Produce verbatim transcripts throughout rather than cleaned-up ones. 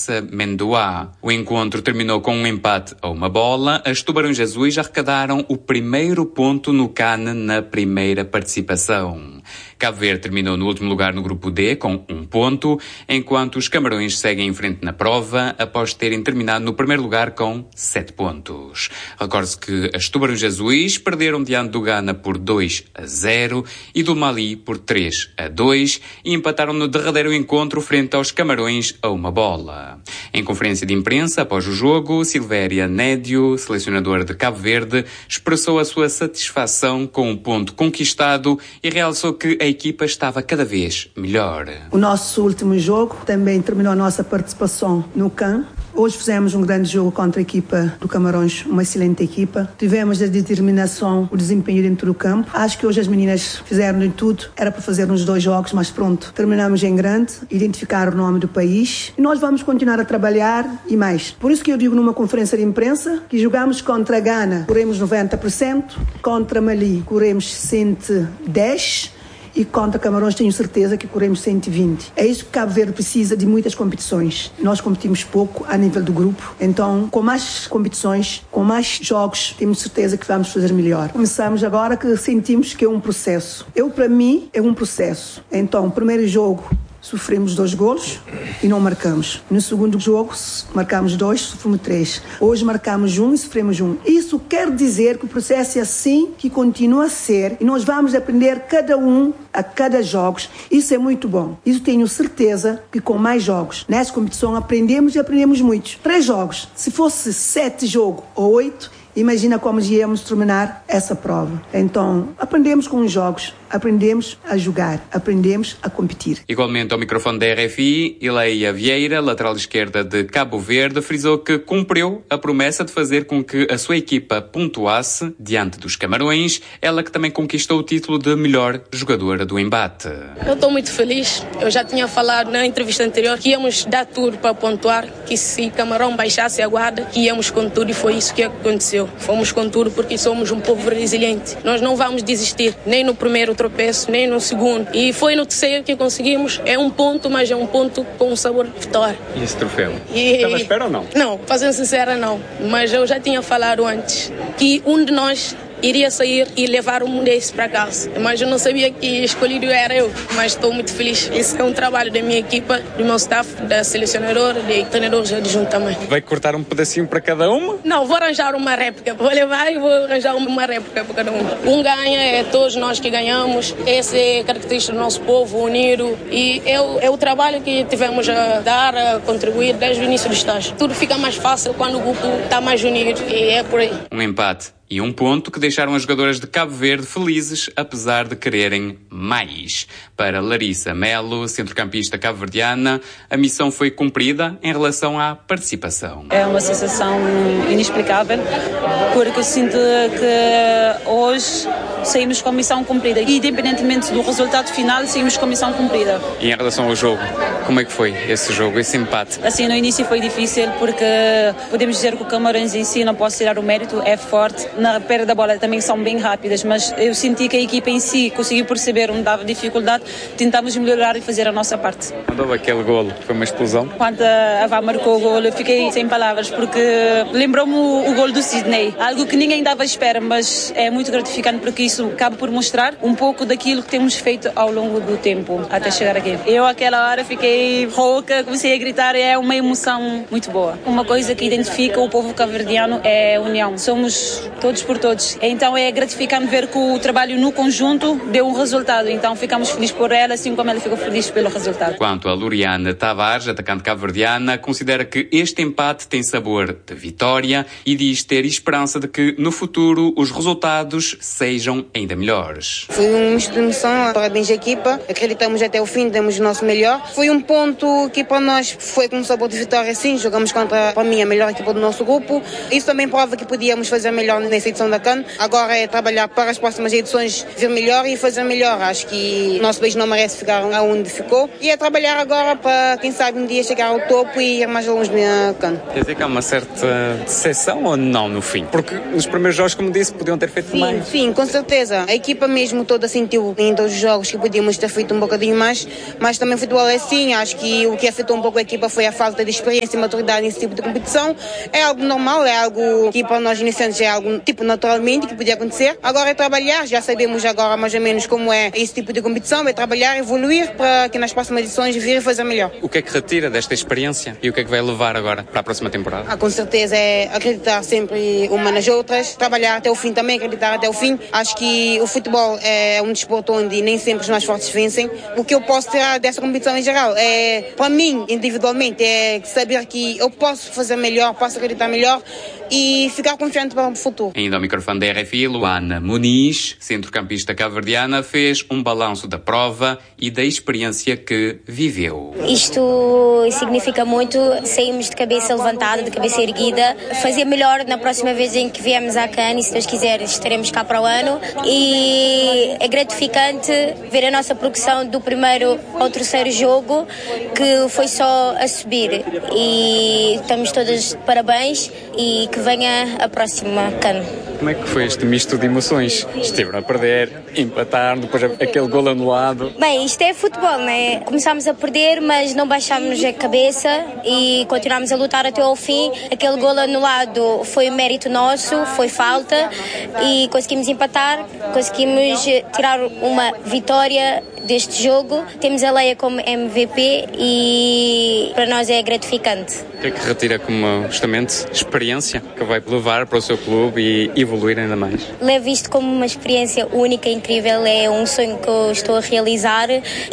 Taça Mendoá. O encontro terminou com um empate a uma bola. As Tubarões Azuis arrecadaram o primeiro ponto no CAN na primeira participação. Cabo Verde terminou no último lugar no grupo D com um ponto, enquanto os Camarões seguem em frente na prova após terem terminado no primeiro lugar com sete pontos. Recorde-se que as Tubarões Azuis perderam diante do Ghana por dois a zero e do Mali por três a dois e empataram no derradeiro encontro frente aos Camarões a uma bola. Em conferência de imprensa após o jogo, Silvéria Nédio, selecionadora de Cabo Verde, expressou a sua satisfação com o ponto conquistado e realçou que a equipa estava cada vez melhor. O nosso último jogo também terminou a nossa participação no CAN. Hoje fizemos um grande jogo contra a equipa do Camarões, uma excelente equipa. Tivemos a determinação, o desempenho dentro do campo. Acho que hoje as meninas fizeram de tudo. Era para fazer uns dois jogos, mas pronto. Terminamos em grande, identificar o nome do país. E nós vamos continuar a trabalhar e mais. Por isso que eu digo numa conferência de imprensa que jogamos contra a Ghana, corremos noventa por cento. Contra Mali, corremos cento e dez por cento. E contra Camarões tenho certeza que corremos cento e vinte. É isso que Cabo Verde precisa de muitas competições. Nós competimos pouco a nível do grupo, então com mais competições, com mais jogos, temos certeza que vamos fazer melhor. Começamos agora que sentimos que é um processo. Eu, para mim, é um processo. Então, o primeiro jogo, sofremos dois golos e não marcamos. No segundo jogo, marcamos dois, sofremos três. Hoje marcamos um e sofremos um. Isso quer dizer que o processo é assim que continua a ser e nós vamos aprender cada um a cada jogo. Isso é muito bom. Isso tenho certeza que com mais jogos nessa competição aprendemos e aprendemos muito. Três jogos. Se fosse sete jogos ou oito, imagina como íamos terminar essa prova. Então, aprendemos com os jogos, aprendemos a jogar, aprendemos a competir. Igualmente ao microfone da R F I, Ileia Vieira, lateral esquerda de Cabo Verde, frisou que cumpriu a promessa de fazer com que a sua equipa pontuasse diante dos Camarões, ela que também conquistou o título de melhor jogadora do embate. Eu estou muito feliz. Eu já tinha falado na entrevista anterior que íamos dar tudo para pontuar, que se Camarão baixasse a guarda, que íamos com tudo e foi isso que aconteceu. Fomos com tudo porque somos um povo resiliente. Nós não vamos desistir, nem no primeiro tropeço, nem no segundo. E foi no terceiro que conseguimos. É um ponto, mas é um ponto com um sabor de vitória. E esse troféu? E... Estava à espera ou não? Não, fazendo sincera, não. Mas eu já tinha falado antes que um de nós iria sair e levar um desse para casa. Mas eu não sabia que escolhido era eu. Mas estou muito feliz. Isso é um trabalho da minha equipa, do meu staff, da selecionadora, de treinadores adjuntos também. Vai cortar um pedacinho para cada uma? Não, vou arranjar uma réplica. Vou levar e vou arranjar uma réplica para cada um. Um ganha, é todos nós que ganhamos. Essa é a característica do nosso povo unido. E é o, é o trabalho que tivemos a dar, a contribuir desde o início do estágio. Tudo fica mais fácil quando o grupo está mais unido. E é por aí. Um empate e um ponto que deixaram as jogadoras de Cabo Verde felizes, apesar de quererem mais. Para Larissa Melo, centrocampista cabo-verdiana, a missão foi cumprida em relação à participação. É uma sensação inexplicável, porque eu sinto que hoje saímos com a missão cumprida. E, independentemente do resultado final, saímos com a missão cumprida. E em relação ao jogo, como é que foi esse jogo, esse empate? Assim, no início foi difícil, porque podemos dizer que o Camarões em si, não posso tirar o mérito, é forte. Na perda da bola também são bem rápidas, mas eu senti que a equipa em si conseguiu perceber onde dava dificuldade, tentámos melhorar e fazer a nossa parte. Quando houve aquele golo, foi uma explosão? Quando a Vá marcou o golo, eu fiquei sem palavras, porque lembrou-me o, o golo do Sidney, algo que ninguém dava à espera, mas é muito gratificante porque isso acaba por mostrar um pouco daquilo que temos feito ao longo do tempo, até chegar aqui. Eu, aquela hora, fiquei rouca, comecei a gritar, é uma emoção muito boa. Uma coisa que identifica o povo cabo-verdiano é a união. Somos todos por todos. Então é gratificante ver que o trabalho no conjunto deu um resultado. Então ficamos felizes por ela, assim como ela ficou feliz pelo resultado. Quanto a Luriana Tavares, atacante cabo-verdiana, considera que este empate tem sabor de vitória e diz ter esperança de que no futuro os resultados sejam ainda melhores. Foi uma extremação, parabéns à equipa, acreditamos até o fim, demos o nosso melhor. Foi um ponto que para nós foi com sabor de vitória, sim, jogamos contra, para mim, a melhor equipa do nosso grupo. Isso também prova que podíamos fazer melhor nessa edição da CAN. Agora é trabalhar para as próximas edições, ver melhor e fazer melhor. Acho que o nosso país não merece ficar onde ficou. E é trabalhar agora para, quem sabe, um dia chegar ao topo e ir mais longe na CAN. Quer dizer que há uma certa decepção ou não no fim? Porque nos primeiros jogos, como disse, podiam ter feito sim, mais. Sim, com certeza. certeza. A equipa mesmo toda sentiu em todos os jogos que podíamos ter feito um bocadinho mais, mas também o futebol é assim. Acho que o que afetou um pouco a equipa foi a falta de experiência e maturidade nesse tipo de competição. É algo normal, é algo que para nós iniciantes é algo tipo naturalmente que podia acontecer. Agora é trabalhar, já sabemos agora mais ou menos como é esse tipo de competição, é trabalhar, evoluir para que nas próximas edições vir e fazer melhor. O que é que retira desta experiência e o que é que vai levar agora para a próxima temporada? Ah, com certeza é acreditar sempre uma nas outras, trabalhar até o fim também, acreditar até o fim. Acho que o futebol é um desporto onde nem sempre os mais fortes vencem. O que eu posso tirar dessa competição em geral é, para mim, individualmente, é saber que eu posso fazer melhor, posso acreditar melhor e ficar confiante para o futuro. Ainda ao microfone da R F I, Luana Muniz, centrocampista cabo-verdiana, fez um balanço da prova e da experiência que viveu. Isto significa muito, saímos de cabeça levantada, de cabeça erguida, fazer melhor na próxima vez em que viemos à CAN e, se Deus quiser, estaremos cá para o ano. E é gratificante ver a nossa progressão do primeiro ao terceiro jogo, que foi só a subir. E estamos todas de parabéns e que venha a próxima CAN. Como é que foi este misto de emoções? Estiveram a perder, empatar, depois aquele gol anulado. Bem, isto é futebol, né? Começámos a perder, mas não baixámos a cabeça e continuámos a lutar até ao fim. Aquele gol anulado foi mérito nosso, foi falta e conseguimos empatar, conseguimos tirar uma vitória deste jogo. Temos a Leia como M V P e para nós é gratificante. O que é que retira como justamente experiência que vai levar para o seu clube e evoluir ainda mais? Levo isto como uma experiência única, incrível, é um sonho que eu estou a realizar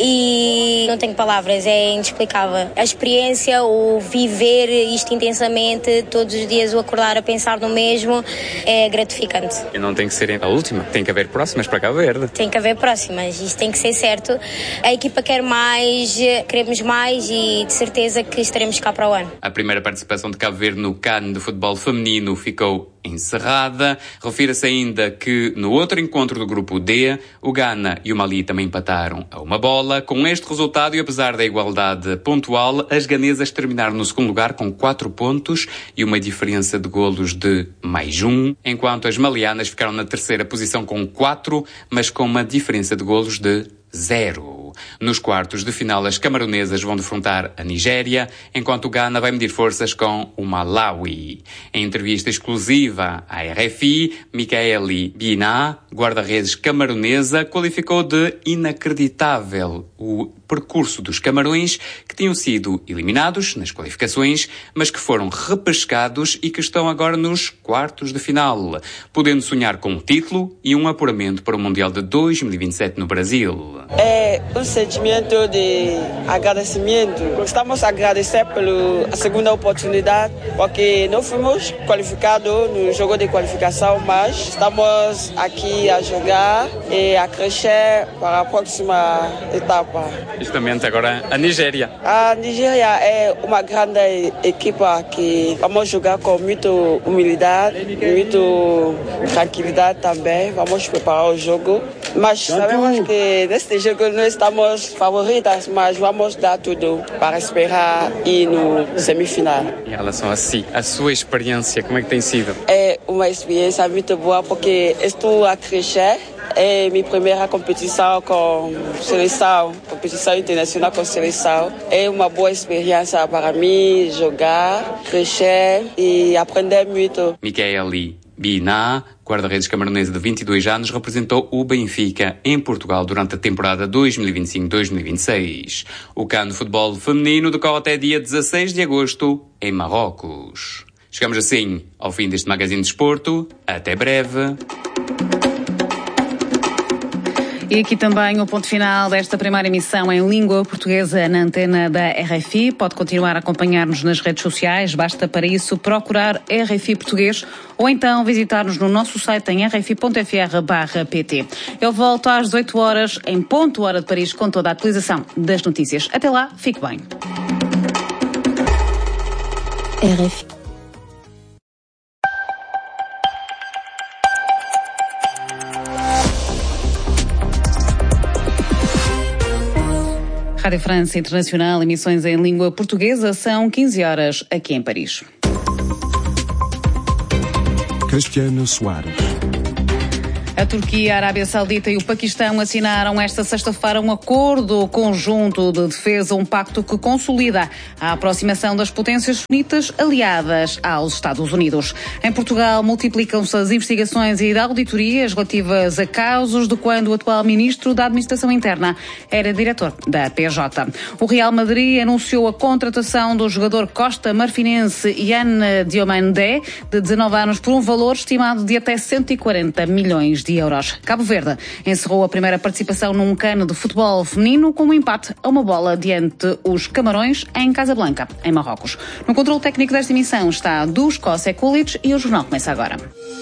e não tenho palavras, é inexplicável. A experiência, o viver isto intensamente, todos os dias o acordar a pensar no mesmo, é gratificante. E não tem que ser a última, tem que haver próximas para Cabo Verde. Tem que haver próximas, isto tem que ser certo. A equipa quer mais, queremos mais e de certeza que estaremos cá para o ano. A primeira participação de Cabo Verde no CAN de futebol feminino ficou encerrada. Refira-se ainda que no outro encontro do grupo D, o Ghana e o Mali também empataram a uma bola. Com este resultado e apesar da igualdade pontual, as ganesas terminaram no segundo lugar com quatro pontos e uma diferença de golos de mais um, enquanto as malianas ficaram na terceira posição com quatro, mas com uma diferença de golos de zero. Nos quartos de final, as camaronesas vão defrontar a Nigéria, enquanto o Ghana vai medir forças com o Malawi. Em entrevista exclusiva à R F I, Micaeli Bina, guarda-redes camaronesa, qualificou de inacreditável o percurso dos Camarões, que tinham sido eliminados nas qualificações, mas que foram repescados e que estão agora nos quartos de final, podendo sonhar com um título e um apuramento para o Mundial de dois mil e vinte e sete no Brasil. É um sentimento de agradecimento. Estamos a agradecer pela segunda oportunidade, porque não fomos qualificados no jogo de qualificação, mas estamos aqui a jogar e a crescer para a próxima etapa. Justamente agora a Nigéria. A Nigéria é uma grande equipa que vamos jogar com muita humildade, muita tranquilidade também. Vamos preparar o jogo, mas sabemos que neste jogo nós estamos favoritas, mas vamos dar tudo para esperar ir no semifinal. Em relação a si, a sua experiência, como é que tem sido? É uma experiência muito boa porque estou a crescer. É minha primeira competição com seleção, competição internacional com seleção. É uma boa experiência para mim jogar, crescer e aprender muito. Micaeli Bina, guarda-redes camaronesa de vinte e dois anos, representou o Benfica em Portugal durante a temporada dois mil e vinte e cinco dois mil e vinte e seis. O CAN de futebol feminino decorre até dia dezasseis de agosto em Marrocos. Chegamos assim ao fim deste Magazine de Desporto. Até breve. E aqui também o ponto final desta primeira emissão em língua portuguesa na antena da R F I. Pode continuar a acompanhar-nos nas redes sociais, basta para isso procurar R F I Português ou então visitar-nos no nosso site em r f i ponto f r barra p t. Eu volto às dezoito horas em ponto hora de Paris com toda a atualização das notícias. Até lá, fique bem. R F I Rádio França Internacional, emissões em língua portuguesa, são quinze horas aqui em Paris. Cristiano Soares. A Turquia, a Arábia Saudita e o Paquistão assinaram esta sexta-feira um acordo conjunto de defesa, um pacto que consolida a aproximação das potências sunitas aliadas aos Estados Unidos. Em Portugal, multiplicam-se as investigações e auditorias relativas a casos de quando o atual ministro da Administração Interna era diretor da P J. O Real Madrid anunciou a contratação do jogador Costa Marfinense Yann Diomandé, de dezanove anos, por um valor estimado de até cento e quarenta milhões de euros. Cabo Verde encerrou a primeira participação num cano de futebol feminino com um empate a uma bola diante os Camarões em Casablanca, em Marrocos. No controle técnico desta emissão está dos Kosek Kulic e o jornal começa agora.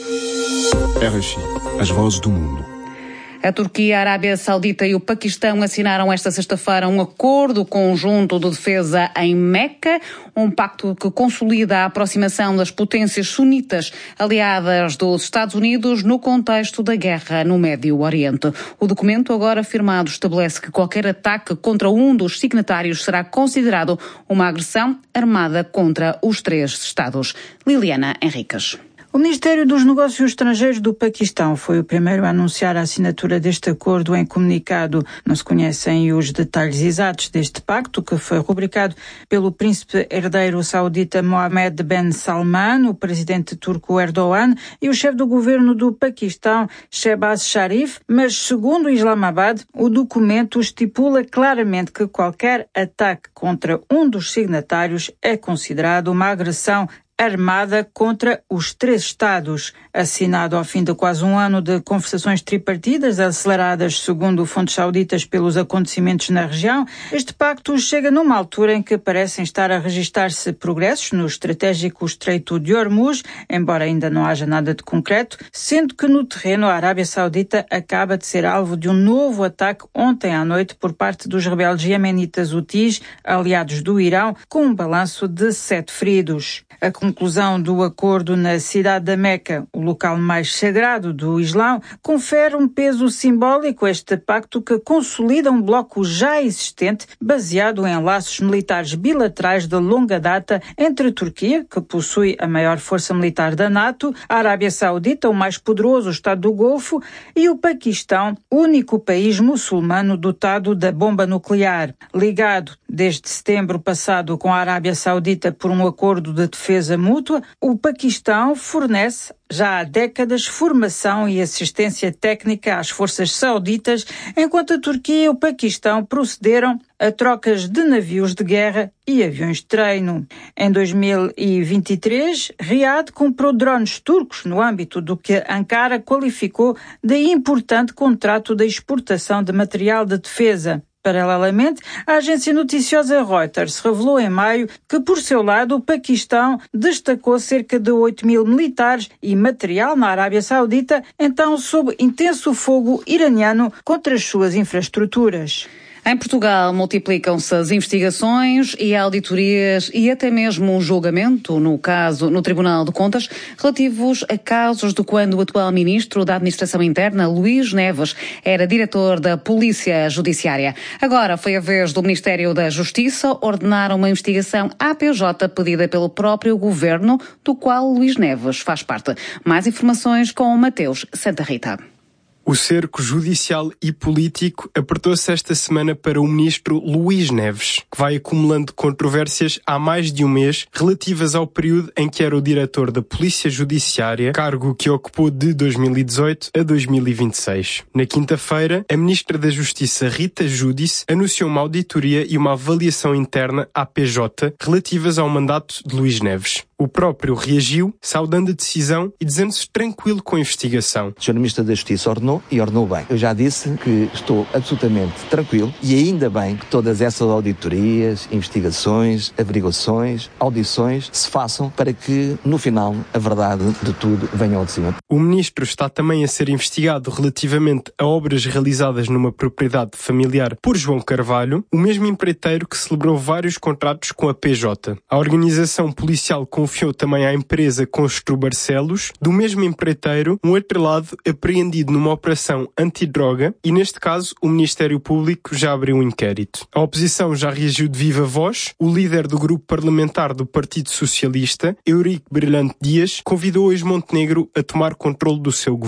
R F I, as vozes do mundo. A Turquia, a Arábia Saudita e o Paquistão assinaram esta sexta-feira um acordo conjunto de defesa em Meca, um pacto que consolida a aproximação das potências sunitas aliadas dos Estados Unidos no contexto da guerra no Médio Oriente. O documento, agora firmado, estabelece que qualquer ataque contra um dos signatários será considerado uma agressão armada contra os três Estados. Liliana Henriques. O Ministério dos Negócios Estrangeiros do Paquistão foi o primeiro a anunciar a assinatura deste acordo em comunicado. Não se conhecem os detalhes exatos deste pacto, que foi rubricado pelo príncipe herdeiro saudita Mohammed Ben Salman, o presidente turco Erdogan e o chefe do governo do Paquistão, Shehbaz Sharif, mas, segundo Islamabad, o documento estipula claramente que qualquer ataque contra um dos signatários é considerado uma agressão armada contra os três Estados. Assinado ao fim de quase um ano de conversações tripartidas aceleradas, segundo fontes sauditas, pelos acontecimentos na região, este pacto chega numa altura em que parecem estar a registrar-se progressos no estratégico Estreito de Hormuz, embora ainda não haja nada de concreto, sendo que no terreno a Arábia Saudita acaba de ser alvo de um novo ataque ontem à noite por parte dos rebeldes iemenitas Houthis, aliados do Irão, com um balanço de sete feridos. A conclusão do acordo na cidade da Meca, o local mais sagrado do Islão, confere um peso simbólico a este pacto que consolida um bloco já existente baseado em laços militares bilaterais de longa data entre a Turquia, que possui a maior força militar da NATO, a Arábia Saudita, o mais poderoso Estado do Golfo, e o Paquistão, único país muçulmano dotado da bomba nuclear. Ligado desde setembro passado com a Arábia Saudita por um acordo de defesa defesa mútua, o Paquistão fornece já há décadas formação e assistência técnica às forças sauditas, enquanto a Turquia e o Paquistão procederam a trocas de navios de guerra e aviões de treino. Em dois mil e vinte e três, Riad comprou drones turcos no âmbito do que Ankara qualificou de importante contrato de exportação de material de defesa. Paralelamente, a agência noticiosa Reuters revelou em maio que, por seu lado, o Paquistão destacou cerca de oito mil militares e material na Arábia Saudita, então sob intenso fogo iraniano contra as suas infraestruturas. Em Portugal, multiplicam-se as investigações e auditorias e até mesmo um julgamento, no caso, no Tribunal de Contas, relativos a casos de quando o atual ministro da Administração Interna, Luís Neves, era diretor da Polícia Judiciária. Agora foi a vez do Ministério da Justiça ordenar uma investigação à P J pedida pelo próprio governo, do qual Luís Neves faz parte. Mais informações com Mateus Santa Rita. O cerco judicial e político apertou-se esta semana para o ministro Luís Neves, que vai acumulando controvérsias há mais de um mês relativas ao período em que era o diretor da Polícia Judiciária, cargo que ocupou de dois mil e dezoito a dois mil e vinte e seis. Na quinta-feira, a ministra da Justiça, Rita Giudice, anunciou uma auditoria e uma avaliação interna à P J relativas ao mandato de Luís Neves. O próprio reagiu, saudando a decisão e dizendo-se tranquilo com a investigação. O senhor Ministro da Justiça ordenou e ordenou bem. Eu já disse que estou absolutamente tranquilo e ainda bem que todas essas auditorias, investigações, averiguações, audições se façam para que, no final, a verdade de tudo venha ao de cima. O Ministro está também a ser investigado relativamente a obras realizadas numa propriedade familiar por João Carvalho, o mesmo empreiteiro que celebrou vários contratos com a P J. A organização policial confiou também à empresa Constru Barcelos, do mesmo empreiteiro, um atrelado apreendido numa operação antidroga e, neste caso, o Ministério Público já abriu um inquérito. A oposição já reagiu de viva voz. O líder do grupo parlamentar do Partido Socialista, Eurico Brilhante Dias, convidou hoje Montenegro a tomar controle do seu governo.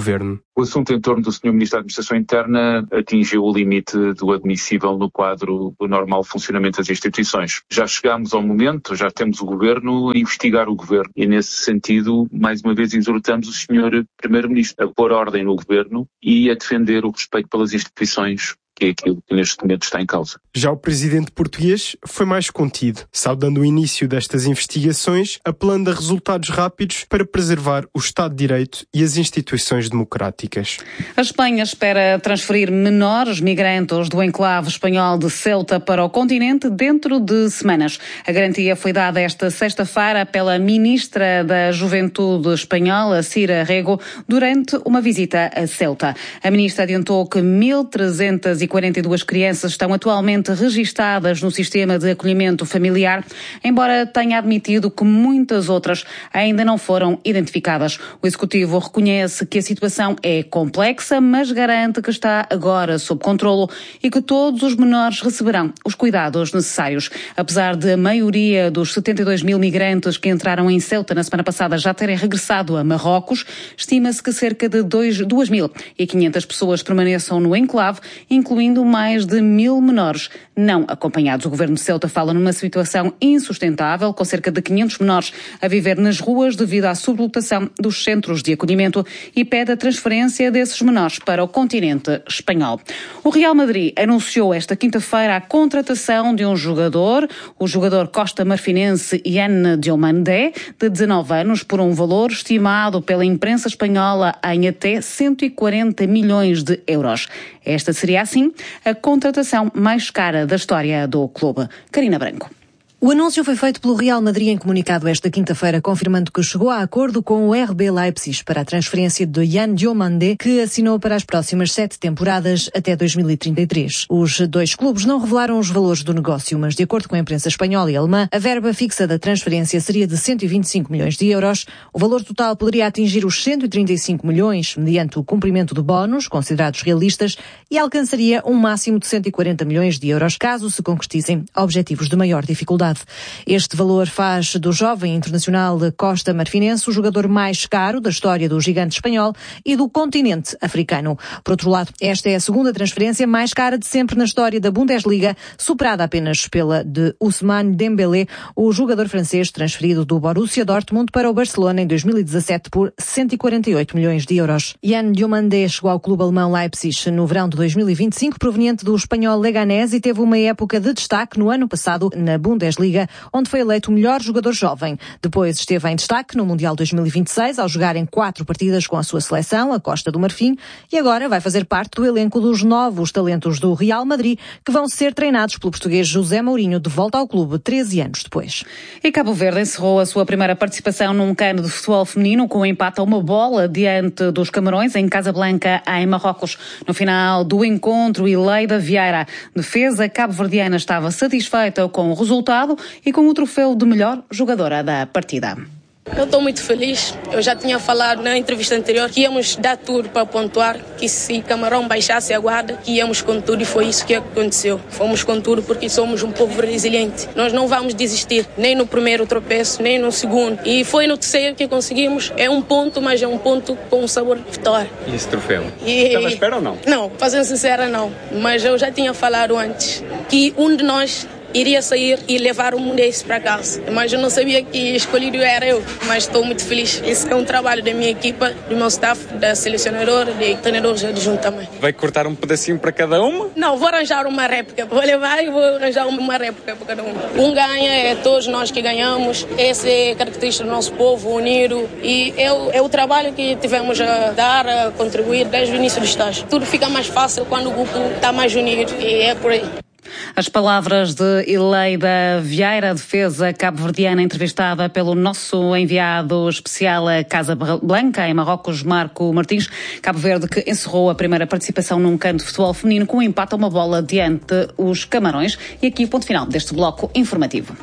O assunto em torno do senhor Ministro da Administração Interna atingiu o limite do admissível no quadro do normal funcionamento das instituições. Já chegámos ao momento, já temos o Governo a investigar o Governo e, nesse sentido, mais uma vez exortamos o senhor Primeiro-Ministro a pôr ordem no Governo e a defender o respeito pelas instituições, que é aquilo que neste momento está em causa. Já o presidente português foi mais contido, saudando o início destas investigações, apelando a resultados rápidos para preservar o Estado de Direito e as instituições democráticas. A Espanha espera transferir menores migrantes do enclave espanhol de Ceuta para o continente dentro de semanas. A garantia foi dada esta sexta-feira pela ministra da Juventude espanhola, Cira Rego, durante uma visita a Ceuta. A ministra adiantou que mil trezentas e quarenta e duas crianças estão atualmente registadas no sistema de acolhimento familiar, embora tenha admitido que muitas outras ainda não foram identificadas. O Executivo reconhece que a situação é complexa, mas garante que está agora sob controlo e que todos os menores receberão os cuidados necessários. Apesar de a maioria dos setenta e dois mil migrantes que entraram em Ceuta na semana passada já terem regressado a Marrocos, estima-se que cerca de duas mil e quinhentas pessoas permaneçam no enclave, incluindo mais de mil menores não acompanhados. O governo de Ceuta fala numa situação insustentável, com cerca de quinhentos menores a viver nas ruas devido à sublotação dos centros de acolhimento e pede a transferência desses menores para o continente espanhol. O Real Madrid anunciou esta quinta-feira a contratação de um jogador, o jogador costa-marfinense Yann Diomandé, de dezanove anos, por um valor estimado pela imprensa espanhola em até cento e quarenta milhões de euros. Esta seria, assim, a contratação mais cara da história do clube. Karina Branco. O anúncio foi feito pelo Real Madrid em comunicado esta quinta-feira, confirmando que chegou a acordo com o R B Leipzig para a transferência de Yann Diomandé, que assinou para as próximas sete temporadas até dois mil e trinta e três. Os dois clubes não revelaram os valores do negócio, mas de acordo com a imprensa espanhola e alemã, a verba fixa da transferência seria de cento e vinte e cinco milhões de euros. O valor total poderia atingir os cento e trinta e cinco milhões, mediante o cumprimento de bónus, considerados realistas, e alcançaria um máximo de cento e quarenta milhões de euros, caso se concretizem objetivos de maior dificuldade. Este valor faz do jovem internacional costa-marfinense o jogador mais caro da história do gigante espanhol e do continente africano. Por outro lado, esta é a segunda transferência mais cara de sempre na história da Bundesliga, superada apenas pela de Ousmane Dembélé, o jogador francês transferido do Borussia Dortmund para o Barcelona em dois mil e dezassete por cento e quarenta e oito milhões de euros. Yann Diomandé chegou ao clube alemão Leipzig no verão de dois mil e vinte e cinco, proveniente do espanhol Leganés, e teve uma época de destaque no ano passado na Bundesliga, onde foi eleito o melhor jogador jovem. Depois esteve em destaque no Mundial dois mil e vinte e seis, ao jogar em quatro partidas com a sua seleção, a Costa do Marfim, e agora vai fazer parte do elenco dos novos talentos do Real Madrid, que vão ser treinados pelo português José Mourinho, de volta ao clube treze anos depois. E Cabo Verde encerrou a sua primeira participação num cano de futebol feminino com um empate a uma bola diante dos Camarões em Casablanca, em Marrocos. No final do encontro, Ileida Vieira, defesa cabo-verdiana, estava satisfeita com o resultado e com o troféu de melhor jogadora da partida. Eu estou muito feliz. Eu já tinha falado na entrevista anterior que íamos dar tudo para pontuar, que se Camarão baixasse a guarda, que íamos com tudo, e foi isso que aconteceu. Fomos com tudo porque somos um povo resiliente. Nós não vamos desistir, nem no primeiro tropeço, nem no segundo. E foi no terceiro que conseguimos. É um ponto, mas é um ponto com um sabor de vitória. E esse troféu? E... Estava à espera ou não? Não, fazendo sincera, não. Mas eu já tinha falado antes que um de nós iria sair e levar um desse para casa. Mas eu não sabia que escolhido era eu. Mas estou muito feliz. Esse é um trabalho da minha equipa, do meu staff, da selecionadora, de treinadores adjuntos também. Vai cortar um pedacinho para cada uma? Não, vou arranjar uma réplica. Vou levar e vou arranjar uma réplica para cada um. Um ganha, é todos nós que ganhamos. Essa é a característica do nosso povo unido. E é o, é o trabalho que tivemos a dar, a contribuir desde o início do estágio. Tudo fica mais fácil quando o grupo está mais unido. E é por aí. As palavras de Ileida Vieira, defesa cabo-verdiana, entrevistada pelo nosso enviado especial a Casablanca, em Marrocos, Marco Martins. Cabo Verde, que encerrou a primeira participação num cano de futebol feminino com um empate a uma bola diante os Camarões. E aqui o ponto final deste bloco informativo.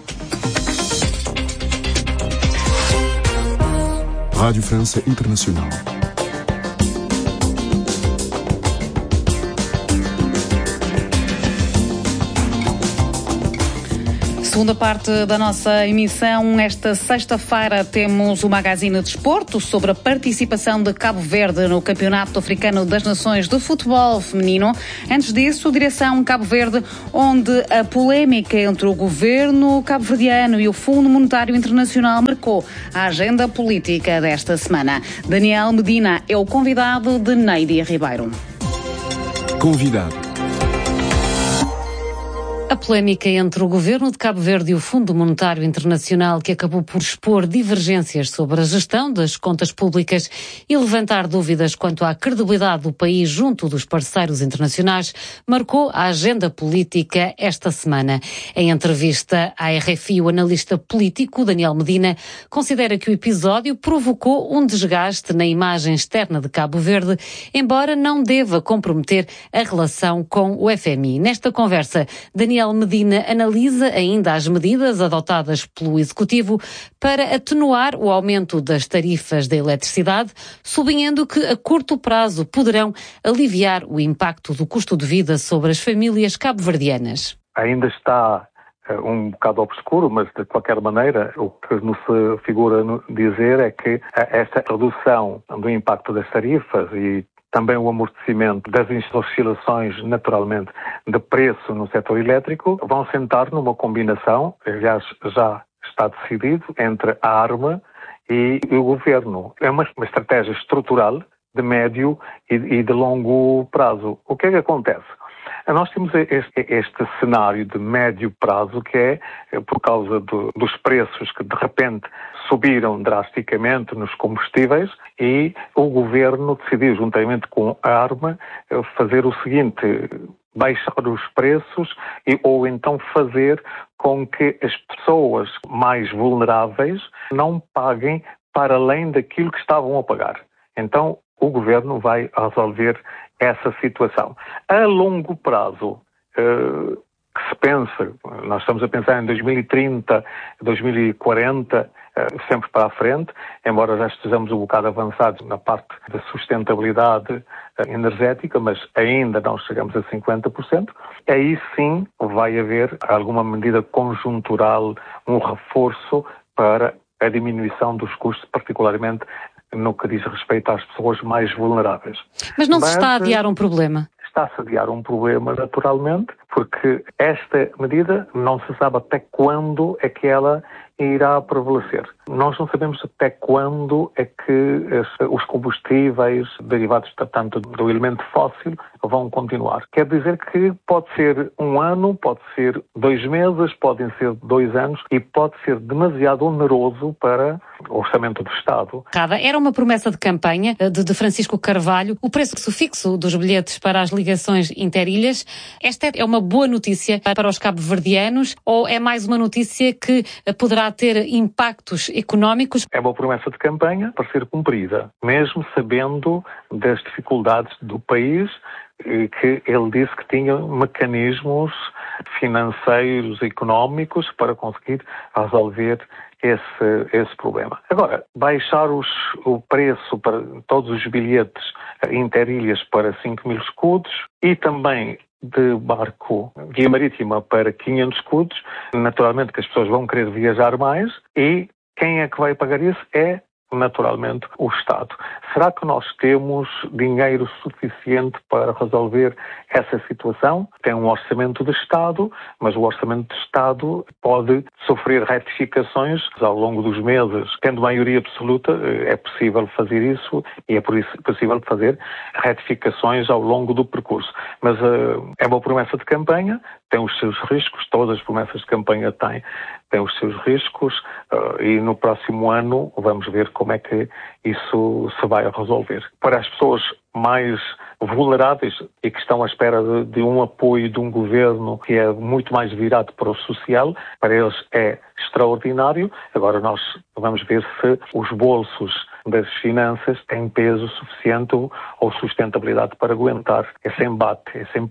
Rádio França Internacional. Segunda parte da nossa emissão, esta sexta-feira temos o Magazine Desporto sobre a participação de Cabo Verde no Campeonato Africano das Nações de Futebol Feminino. Antes disso, direção Cabo Verde, onde a polémica entre o governo cabo-verdiano e o Fundo Monetário Internacional marcou a agenda política desta semana. Daniel Medina é o convidado de Neide Ribeiro. Convidado. A polémica entre o Governo de Cabo Verde e o Fundo Monetário Internacional, que acabou por expor divergências sobre a gestão das contas públicas e levantar dúvidas quanto à credibilidade do país junto dos parceiros internacionais, marcou a agenda política esta semana. Em entrevista à R F I, o analista político Daniel Medina considera que o episódio provocou um desgaste na imagem externa de Cabo Verde, embora não deva comprometer a relação com o F M I. Nesta conversa, Daniel Daniel Medina analisa ainda as medidas adotadas pelo Executivo para atenuar o aumento das tarifas da eletricidade, sublinhando que a curto prazo poderão aliviar o impacto do custo de vida sobre as famílias cabo-verdianas. Ainda está um bocado obscuro, mas de qualquer maneira o que nos figura dizer é que esta redução do impacto das tarifas e também o amortecimento das oscilações, naturalmente, de preço no setor elétrico, vão sentar numa combinação, aliás, já está decidido, entre a ARMA e o Governo. É uma, uma estratégia estrutural de médio e, e de longo prazo. O que é que acontece? Nós temos este, este cenário de médio prazo que é por causa do, dos preços que de repente subiram drasticamente nos combustíveis e o Governo decidiu, juntamente com a ARMA, fazer o seguinte: baixar os preços e, ou então fazer com que as pessoas mais vulneráveis não paguem para além daquilo que estavam a pagar. Então, o Governo vai resolver essa situação. A longo prazo, eh, que se pensa, nós estamos a pensar em dois mil e trinta, dois mil e quarenta, eh, sempre para a frente, embora já estejamos um bocado avançados na parte da sustentabilidade eh, energética, mas ainda não chegamos a cinquenta por cento, aí sim vai haver alguma medida conjuntural, um reforço para a diminuição dos custos, particularmente no que diz respeito às pessoas mais vulneráveis. Mas não se está a adiar um problema? Está-se a adiar um problema, naturalmente, porque esta medida não se sabe até quando é que ela irá prevalecer. Nós não sabemos até quando é que os combustíveis derivados, tanto do elemento fóssil, vão continuar. Quer dizer que pode ser um ano, pode ser dois meses, podem ser dois anos e pode ser demasiado oneroso para o orçamento do Estado. Era uma promessa de campanha de, de Francisco Carvalho, o preço fixo dos bilhetes para as ligações interilhas. Esta é uma boa notícia para os cabo-verdianos ou é mais uma notícia que poderá ter impactos económicos? É uma promessa de campanha para ser cumprida, mesmo sabendo das dificuldades do país, que ele disse que tinha mecanismos financeiros, económicos para conseguir resolver esse, esse problema. Agora, baixar os, o preço para todos os bilhetes interilhas para cinco mil escudos e também de barco guia marítima para quinhentos escudos, naturalmente que as pessoas vão querer viajar mais e quem é que vai pagar isso? É naturalmente o Estado. Será que nós temos dinheiro suficiente para resolver essa situação? Tem um orçamento de Estado, mas o orçamento de Estado pode sofrer retificações ao longo dos meses. Tendo maioria absoluta, é possível fazer isso e é por isso possível fazer retificações ao longo do percurso. Mas uh, é uma promessa de campanha, tem os seus riscos, todas as promessas de campanha têm, têm os seus riscos uh, e no próximo ano vamos ver como é que isso se vai resolver. Para as pessoas mais vulneráveis e que estão à espera de, de um apoio de um governo que é muito mais virado para o social, para eles é extraordinário. Agora nós vamos ver se os bolsos das finanças têm peso suficiente ou sustentabilidade para aguentar esse embate, esse impacto.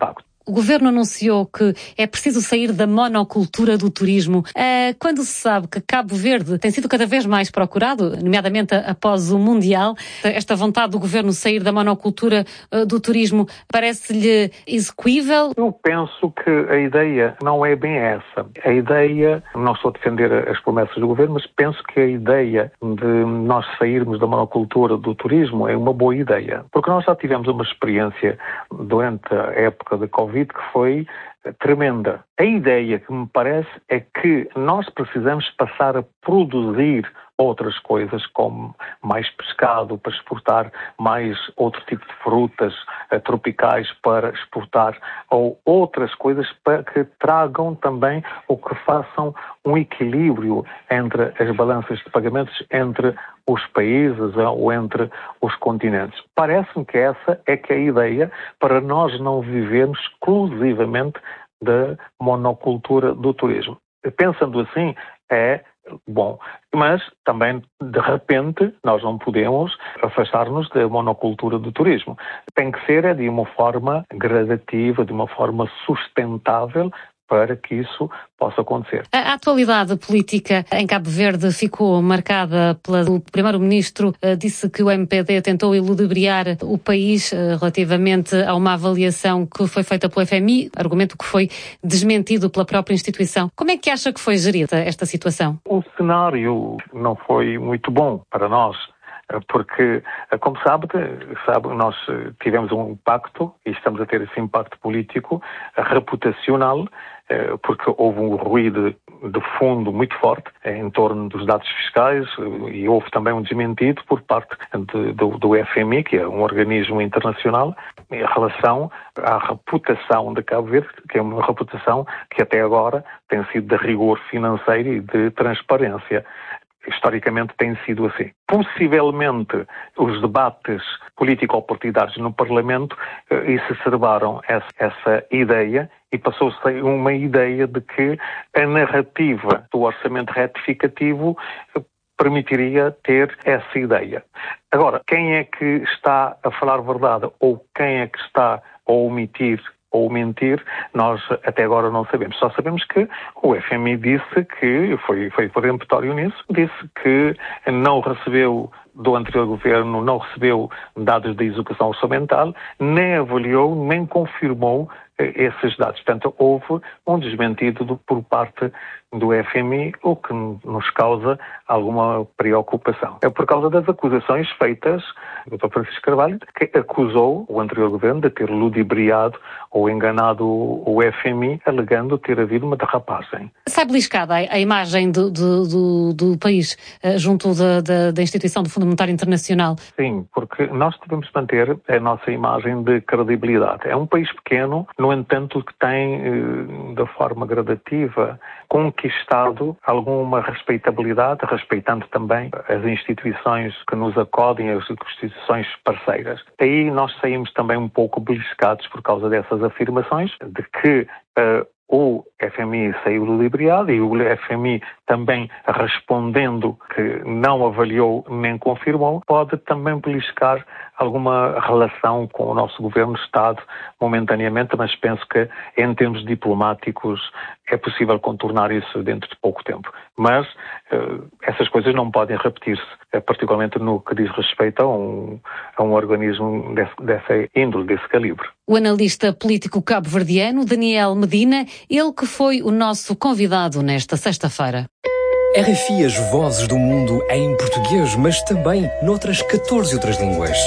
O Governo anunciou que é preciso sair da monocultura do turismo. Quando se sabe que Cabo Verde tem sido cada vez mais procurado, nomeadamente após o Mundial, esta vontade do Governo sair da monocultura do turismo parece-lhe execuível? Eu penso que a ideia não é bem essa. A ideia, não estou a defender as promessas do Governo, mas penso que a ideia de nós sairmos da monocultura do turismo é uma boa ideia. Porque nós já tivemos uma experiência durante a época da Covid que foi tremenda. A ideia que me parece é que nós precisamos passar a produzir outras coisas, como mais pescado para exportar, mais outro tipo de frutas uh, tropicais para exportar, ou outras coisas para que tragam também ou que façam um equilíbrio entre as balanças de pagamentos entre os países ou entre os continentes. Parece-me que essa é que é a ideia para nós não vivermos exclusivamente da monocultura do turismo. Pensando assim, é bom, mas também, de repente, nós não podemos afastar-nos da monocultura do turismo. Tem que ser de uma forma gradativa, de uma forma sustentável, para que isso possa acontecer. A atualidade política em Cabo Verde ficou marcada pelo primeiro-ministro, disse que o M P D tentou iludibriar o país relativamente a uma avaliação que foi feita pelo F M I, argumento que foi desmentido pela própria instituição. Como é que acha que foi gerida esta situação? O cenário não foi muito bom para nós. Porque, como sabe, sabe, nós tivemos um impacto, e estamos a ter esse impacto político, reputacional, porque houve um ruído de fundo muito forte em torno dos dados fiscais e houve também um desmentido por parte de, do, do F M I, que é um organismo internacional, em relação à reputação de Cabo Verde, que é uma reputação que até agora tem sido de rigor financeiro e de transparência. Historicamente tem sido assim. Possivelmente os debates político-partidários no Parlamento eh, exacerbaram essa, essa ideia e passou-se uma ideia de que a narrativa do orçamento retificativo eh, permitiria ter essa ideia. Agora, quem é que está a falar verdade ou quem é que está a omitir ou mentir, nós até agora não sabemos. Só sabemos que o F M I disse que, foi, foi peremptório nisso, disse que não recebeu do anterior governo, não recebeu dados da execução orçamental, nem avaliou, nem confirmou esses dados. Portanto, houve um desmentido do, por parte do F M I, o que nos causa alguma preocupação. É por causa das acusações feitas do doutor Francisco Carvalho, que acusou o anterior governo de ter ludibriado ou enganado o F M I, alegando ter havido uma derrapagem. Sai beliscada a imagem do, do, do, do país junto da, da, da instituição do Fundo Monetário Internacional? Sim, porque nós devemos manter a nossa imagem de credibilidade. É um país pequeno, no entanto, que tem, da forma gradativa, conquistado alguma respeitabilidade, respeitando também as instituições que nos acodem, as instituições parceiras. Aí nós saímos também um pouco beliscados por causa dessas afirmações, de que uh, o F M I saiu ludibriado e o F M I também respondendo que não avaliou nem confirmou, pode também beliscar alguma relação com o nosso governo-Estado momentaneamente, mas penso que em termos diplomáticos é possível contornar isso dentro de pouco tempo. Mas uh, essas coisas não podem repetir-se, particularmente no que diz respeito a um, a um organismo desse, dessa índole, desse calibre. O analista político cabo-verdiano Daniel Medina, ele que foi o nosso convidado nesta sexta-feira. R F I, as vozes do mundo em português, mas também noutras catorze outras línguas.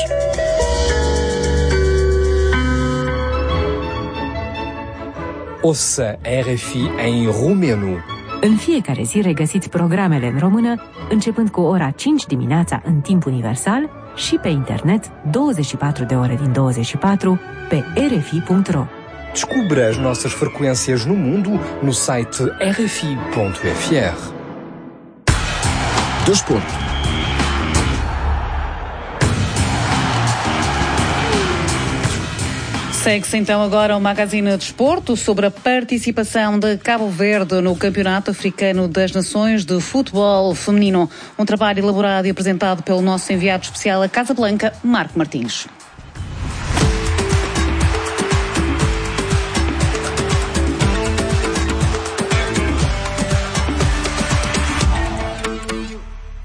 Ouça a R F I em romeno. În fiecare zi regăsiți programele în română, începând cu ora cinci dimineața în timp universal și pe internet douăzeci și patru de ore din douăzeci și patru pe r f i punct r o. Descubra as nossas frequências no mundo no site r f i ponto f r. Desporto. Segue-se então agora o Magazine Desporto sobre a participação de Cabo Verde no Campeonato Africano das Nações de Futebol Feminino. Um trabalho elaborado e apresentado pelo nosso enviado especial a Casablanca, Marco Martins.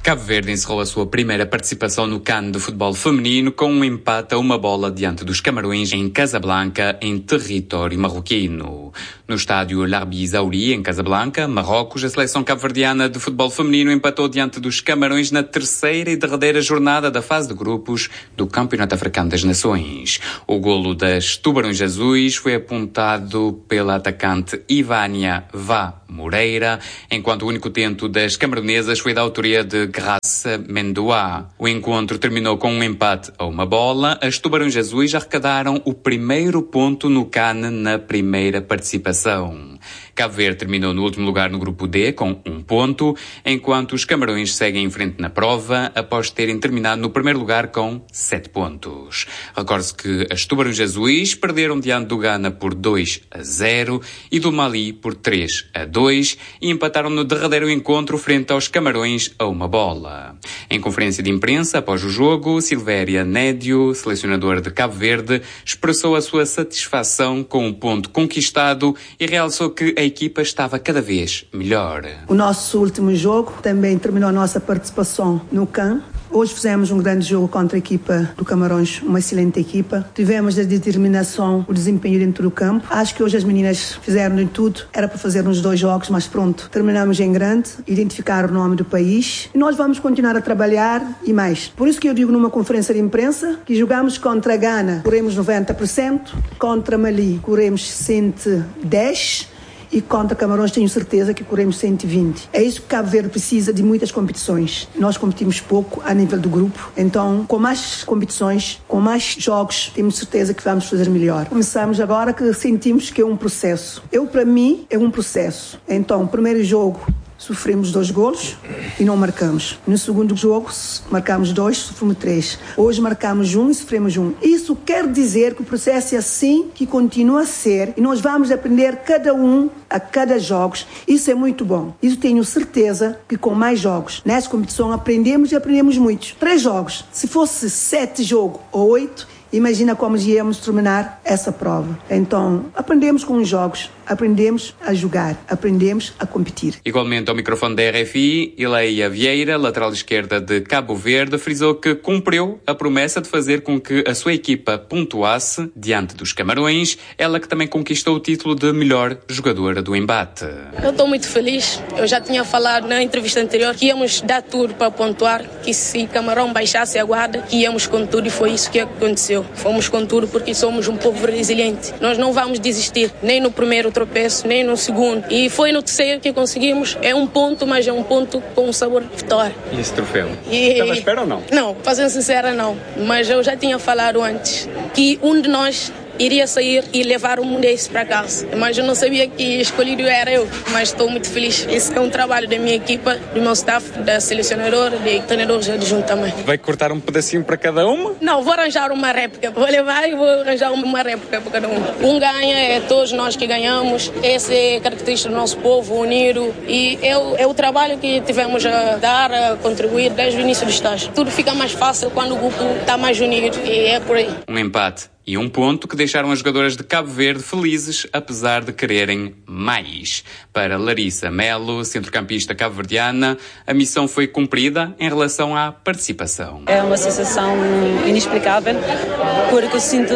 Cabo Verde encerrou a sua primeira participação no CAN de futebol feminino com um empate a uma bola diante dos Camarões em Casablanca, em território marroquino. No estádio Larbi Zaouri, em Casablanca, Marrocos, a seleção cabo-verdiana de futebol feminino empatou diante dos Camarões na terceira e derradeira jornada da fase de grupos do Campeonato Africano das Nações. O golo das Tubarões Azuis foi apontado pela atacante Ivânia Vá Moreira, enquanto o único tento das camaronesas foi da autoria de Graça Mendoá. O encontro terminou com um empate a uma bola. As Tubarões Azuis arrecadaram o primeiro ponto no CAN na primeira participação. Cabo Verde terminou no último lugar no grupo D com um ponto, enquanto os Camarões seguem em frente na prova após terem terminado no primeiro lugar com sete pontos. Recorde-se que as Tubarões Azuis perderam diante do Ghana por dois a zero e do Mali por três a dois e empataram no derradeiro encontro frente aos Camarões a uma bola. Em conferência de imprensa após o jogo, Silvéria Nédio, selecionadora de Cabo Verde, expressou a sua satisfação com o ponto conquistado e realçou que a equipa estava cada vez melhor. O nosso último jogo também terminou a nossa participação no CAN. Hoje fizemos um grande jogo contra a equipa do Camarões, uma excelente equipa. Tivemos a determinação, o desempenho dentro do campo. Acho que hoje as meninas fizeram de tudo. Era para fazer uns dois jogos, mas pronto. Terminamos em grande, identificar o nome do país. E nós vamos continuar a trabalhar e mais. Por isso que eu digo numa conferência de imprensa que jogamos contra a Ghana, corremos noventa por cento, contra Mali, corremos cento e dez por cento. E contra Camarões tenho certeza que corremos cento e vinte. É isso que Cabo Verde precisa de muitas competições. Nós competimos pouco a nível do grupo. Então, com mais competições, com mais jogos, temos certeza que vamos fazer melhor. Começamos agora que sentimos que é um processo. Eu, para mim, é um processo. Então, o primeiro jogo, sofremos dois golos e não marcamos. No segundo jogo, marcamos dois, sofremos três. Hoje marcamos um e sofremos um. Isso quer dizer que o processo é assim que continua a ser e nós vamos aprender cada um a cada jogos. Isso é muito bom. Isso tenho certeza que com mais jogos, nessa competição, aprendemos e aprendemos muito. Três jogos. Se fosse sete jogos ou oito, imagina como íamos terminar essa prova. Então, aprendemos com os jogos, aprendemos a jogar, aprendemos a competir. Igualmente ao microfone da R F I, Ileia Vieira, lateral esquerda de Cabo Verde, frisou que cumpriu a promessa de fazer com que a sua equipa pontuasse diante dos Camarões, ela que também conquistou o título de melhor jogadora do embate. Eu estou muito feliz. Eu já tinha falado na entrevista anterior que íamos dar tudo para pontuar, que se Camarão baixasse a guarda, que íamos com tudo e foi isso que aconteceu. Fomos com tudo porque somos um povo resiliente. Nós não vamos desistir, nem no primeiro tropeço, nem no segundo. E foi no terceiro que conseguimos. É um ponto, mas é um ponto com um sabor de vitória. E esse troféu? E... Estava à espera ou não? Não, para ser sincera, não. Mas eu já tinha falado antes que um de nós iria sair e levar um desse para casa. Mas eu não sabia que escolhido era eu. Mas estou muito feliz. Esse é um trabalho da minha equipa, do meu staff, da selecionadora, de treinadores adjuntos também. Vai cortar um pedacinho para cada uma? Não, vou arranjar uma réplica. Vou levar e vou arranjar uma réplica para cada um. Um ganha, é todos nós que ganhamos. Essa é a característica do nosso povo unido. E é o, é o trabalho que tivemos a dar, a contribuir desde o início do estágio. Tudo fica mais fácil quando o grupo está mais unido. E é por aí. Um empate e um ponto que deixaram as jogadoras de Cabo Verde felizes, apesar de quererem mais. Para Larissa Melo, centrocampista cabo-verdiana, a missão foi cumprida em relação à participação. É uma sensação inexplicável, porque eu sinto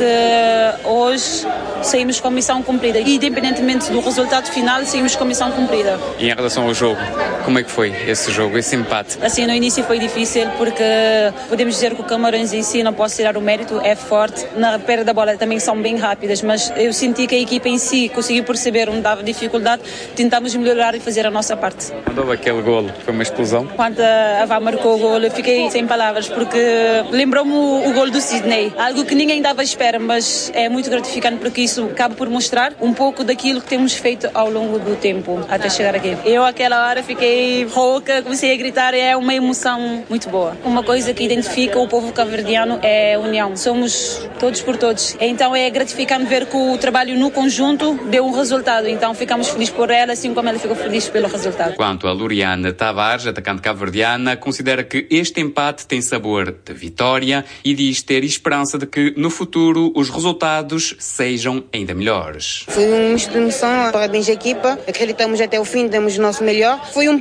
que hoje saímos com a missão cumprida. E, independentemente do resultado final, saímos com a missão cumprida. E em relação ao jogo, como é que foi esse jogo, esse empate? Assim, no início foi difícil, porque podemos dizer que o Camarões em si, não posso tirar o mérito, é forte. Na perda da bola também são bem rápidas, mas eu senti que a equipa em si conseguiu perceber onde dava dificuldade, tentámos melhorar e fazer a nossa parte. Quando houve aquele golo, foi uma explosão? Quando a Vá marcou o golo, eu fiquei sem palavras, porque lembrou-me o, o golo do Sidney, algo que ninguém dava à espera, mas é muito gratificante porque isso acaba por mostrar um pouco daquilo que temos feito ao longo do tempo, até chegar aqui. Eu, aquela hora, fiquei rouca, comecei a gritar, é uma emoção muito boa. Uma coisa que identifica o povo cabo-verdiano é a união. Somos todos por todos. Então é gratificante ver que o trabalho no conjunto deu um resultado. Então ficamos felizes por ela, assim como ela ficou feliz pelo resultado. Quanto a Loriana Tavares, atacante cabo-verdiana, considera que este empate tem sabor de vitória e diz ter esperança de que no futuro os resultados sejam ainda melhores. Foi um misto de emoção, parabéns à equipa, acreditamos até o fim, demos o nosso melhor. Foi um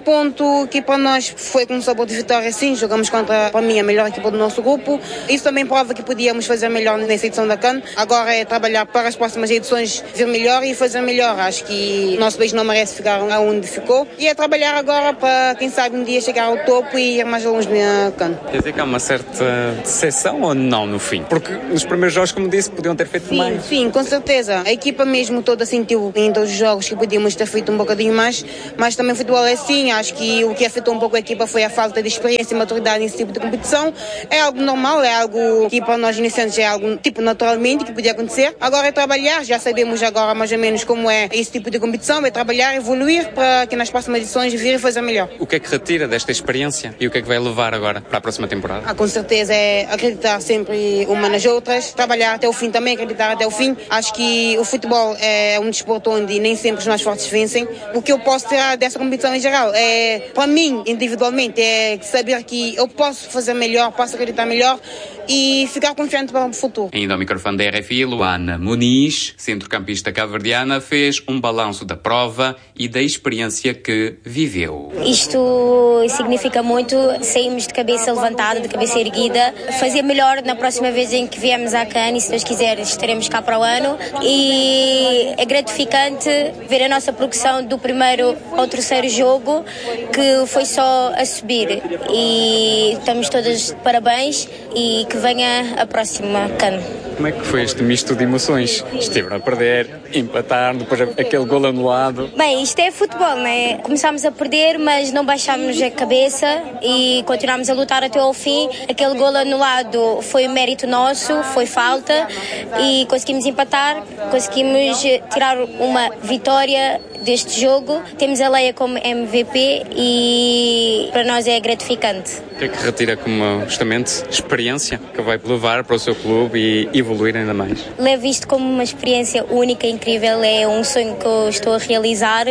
ponto que para nós foi com um sabor de vitória, sim. Jogamos contra, para mim, a melhor equipa do nosso grupo. Isso também prova que podíamos fazer melhor nessa edição da CAN. Agora é trabalhar para as próximas edições, vir melhor e fazer melhor. Acho que o nosso país não merece ficar onde ficou. E é trabalhar agora para, quem sabe, um dia chegar ao topo e ir mais longe na CAN. Quer dizer que há uma certa decepção ou não no fim? Porque nos primeiros jogos, como disse, podiam ter feito sim, mais. Sim, com certeza. A equipa mesmo toda sentiu em todos os jogos que podíamos ter feito um bocadinho mais, mas também o futebol é assim. Acho que o que afetou um pouco a equipa foi a falta de experiência e maturidade nesse tipo de competição. É algo normal, é algo que para nós iniciantes é algo tipo naturalmente que podia acontecer. Agora é trabalhar, já sabemos agora mais ou menos como é esse tipo de competição, é trabalhar, evoluir para que nas próximas edições vir e fazer melhor. O que é que retira desta experiência e o que é que vai levar agora para a próxima temporada? Ah, com certeza é acreditar sempre uma nas outras, trabalhar até o fim também, acreditar até o fim. Acho que o futebol é um desporto onde nem sempre os mais fortes vencem. O que eu posso tirar dessa competição em geral é, para mim, individualmente, é saber que eu posso fazer melhor, posso acreditar melhor e ficar confiante para o futuro. Ainda ao microfone da R F I, Luana Muniz, centrocampista cabo-verdiana, fez um balanço da prova e da experiência que viveu. Isto significa muito, saímos de cabeça levantada, de cabeça erguida, fazer melhor na próxima vez em que viemos à CAN e se Deus quiser estaremos cá para o ano e é gratificante ver a nossa progressão do primeiro ao terceiro jogo que foi só a subir e estamos todas de parabéns e que venha a próxima CAN. Como é que foi este misto de emoções? Estiveram a perder, empataram, depois aquele gol anulado. Bem, isto é futebol, não é? Começámos a perder, mas não baixámos a cabeça e continuámos a lutar até ao fim. Aquele gol anulado foi mérito nosso, foi falta e conseguimos empatar, conseguimos tirar uma vitória deste jogo. Temos a Leia como M V P e para nós é gratificante. O que é que retira como justamente experiência que vai levar para o seu clube e evoluir ainda mais? Levo isto como uma experiência única, incrível, é um sonho que eu estou a realizar